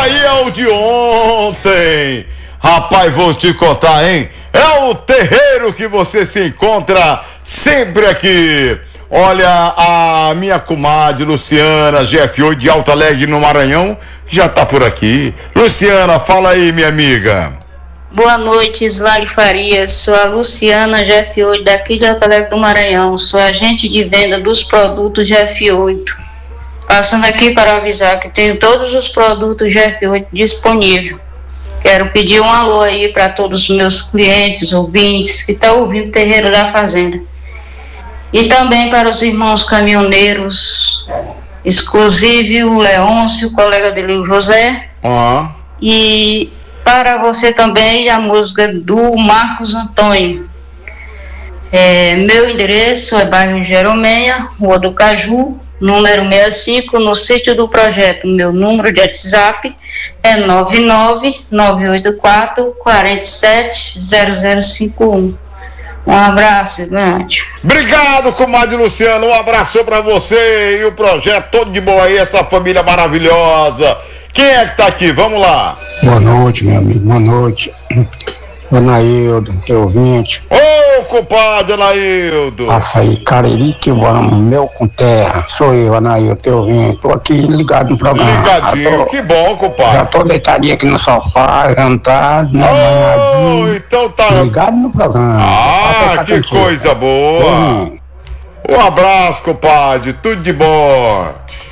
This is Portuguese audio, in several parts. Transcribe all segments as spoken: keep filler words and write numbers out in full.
aí é o de ontem. Rapaz, vou te contar, hein? É o terreiro que você se encontra sempre aqui. Olha, a minha comadre Luciana, G F oito de Alto Alegre, no Maranhão, já tá por aqui. Luciana, fala aí, minha amiga. Boa noite, Islane Farias. Sou a Luciana, G F oito, daqui de Alto Alegre do Maranhão. Sou agente de venda dos produtos G F oito. Passando aqui para avisar que tenho todos os produtos G F oito disponíveis. Quero pedir um alô aí para todos os meus clientes, ouvintes, que estão ouvindo o Terreiro da Fazenda. E também para os irmãos caminhoneiros, exclusive o Leôncio, colega dele, o José. Uhum. E para você também a música do Marcos Antônio. É, meu endereço é bairro Jeromeia, Rua do Caju, número sessenta e cinco, no sítio do projeto. Meu número de WhatsApp é nove nove nove oito quatro quatro sete zero zero cinco um. Um abraço, Gigante. Obrigado, comadre Luciano. Um abraço pra você e o projeto todo de boa aí, essa família maravilhosa. Quem é que tá aqui? Vamos lá. Boa noite, meu amigo. Boa noite. Anaildo, teu ouvinte. Ô, compadre Anaildo. Açaí, Cariri, que vamos, meu com terra. Sou eu, Anaildo, teu ouvinte. Tô aqui ligado no programa. Ligadinho, tô, que bom, compadre. Já tô deitadinho aqui no sofá, jantado, né? Oh, então tá. Ligado no programa. Ah, que coisa boa. Hum. Um abraço, compadre. Tudo de bom.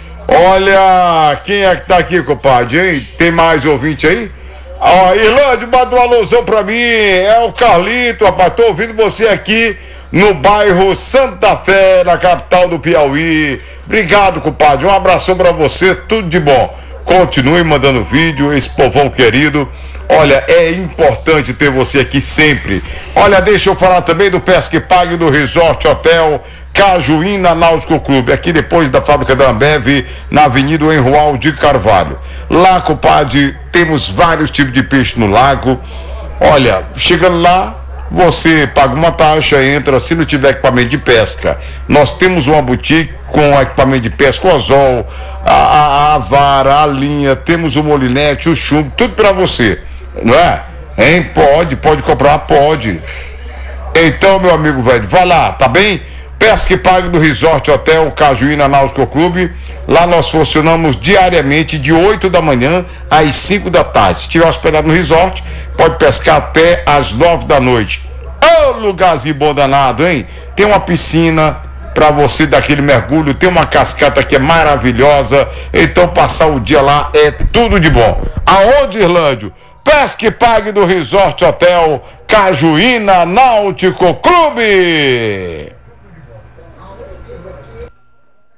Olha, quem é que tá aqui, compadre, hein? Tem mais ouvinte aí? Ó, oh, Irlande, manda uma alusão pra mim. É o Carlito, rapaz. Tô ouvindo você aqui no bairro Santa Fé, na capital do Piauí. Obrigado, compadre. Um abração pra você. Tudo de bom. Continue mandando vídeo, esse povão querido. Olha, é importante ter você aqui sempre. Olha, deixa eu falar também do Pesca e Pague, do Resort Hotel Cajuína Náutico Clube, aqui depois da fábrica da Ambev, na Avenida Enrual de Carvalho. Lá, compadre, temos vários tipos de peixe no lago. Olha, chegando lá, você paga uma taxa, entra, se não tiver equipamento de pesca. Nós temos uma boutique com equipamento de pesca, o anzol, a, a, a vara, a linha, temos o molinete, o chumbo, tudo para você, não é? Hein? Pode, pode comprar, pode. Então, meu amigo velho, vai lá, tá bem? Pesca e Pague do Resort Hotel Cajuína Náutico Clube. Lá nós funcionamos diariamente de oito da manhã às cinco da tarde. Se estiver hospedado no resort, pode pescar até às nove da noite. Ô, lugarzinho bom danado, hein? Tem uma piscina para você dar aquele mergulho, tem uma cascata que é maravilhosa. Então passar o dia lá é tudo de bom. Aonde, Irlândio? Pesca e Pague do Resort Hotel Cajuína Náutico Clube.